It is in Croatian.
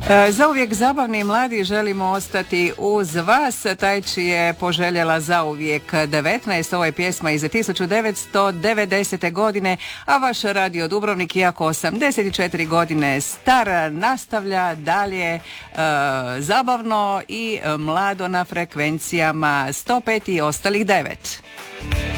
Zauvijek zabavni i mladi želimo ostati uz vas, taj čiji je poželjela zauvijek 19, ovo je pjesma iz 1990. godine, a vaš radio Dubrovnik, iako 84 godine star, nastavlja dalje zabavno i mlado na frekvencijama 105 i ostalih 9.